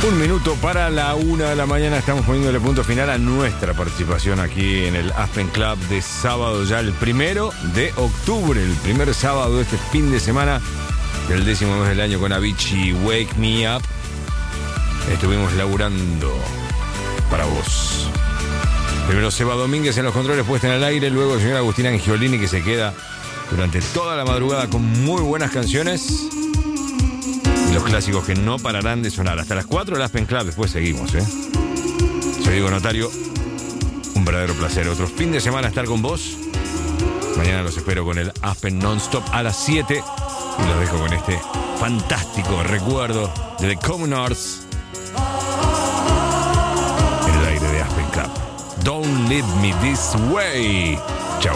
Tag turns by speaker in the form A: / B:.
A: Un minuto para la 1 de la mañana. Estamos poniéndole punto final a nuestra participación aquí en el Aspen Club de sábado, ya el 1 de octubre, el primer sábado de este fin de semana del 10º mes del año con Avicii, Wake Me Up. Estuvimos laburando para vos. Primero Seba Domínguez en los controles, puesta en el aire. Luego el señor Agustín Angiolini, que se queda durante toda la madrugada con muy buenas canciones y los clásicos que no pararán de sonar. Hasta las 4 del Aspen Club, después seguimos, Soy Diego Notario, un verdadero placer. Otro fin de semana estar con vos. Mañana los espero con el Aspen Non-Stop a las 7 y los dejo con este fantástico recuerdo de The Communards en el aire de Aspen Club. Don't leave me this way.